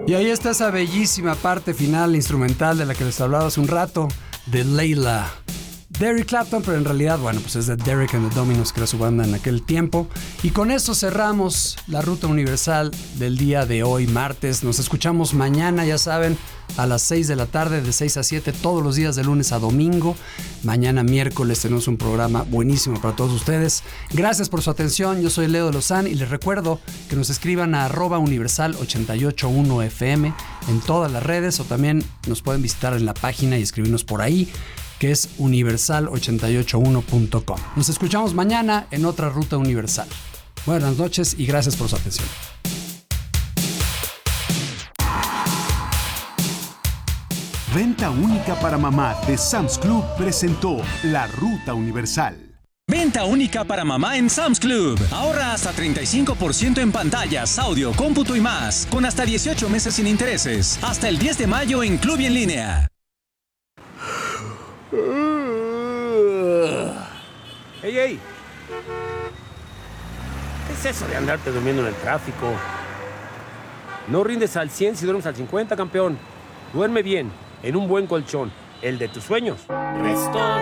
Y ahí está esa bellísima parte final instrumental de la que les hablaba hace un rato, de Layla. Derek Clapton, pero en realidad, bueno, pues es de Derek and the Dominos, que era su banda en aquel tiempo. Y con esto cerramos la ruta universal del día de hoy, martes. Nos escuchamos mañana, ya saben, a las 6 de la tarde, de 6 a 7, todos los días de lunes a domingo. Mañana miércoles tenemos un programa buenísimo para todos ustedes. Gracias por su atención, yo soy Leo de Lozán y les recuerdo que nos escriban a @universal881fm en todas las redes, o también nos pueden visitar en la página y escribirnos por ahí, que es universal881.com. Nos escuchamos mañana en otra ruta universal. Buenas noches y gracias por su atención. Venta única para mamá de Sam's Club presentó La Ruta Universal. Venta única para mamá en Sam's Club. Ahorra hasta 35% en pantallas, audio, cómputo y más, con hasta 18 meses sin intereses. Hasta el 10 de mayo en Club y en línea. ¡Ey! ¿Qué es eso de andarte durmiendo en el tráfico? No rindes al 100 si duermes al 50, campeón. Duerme bien, en un buen colchón, el de tus sueños. Restón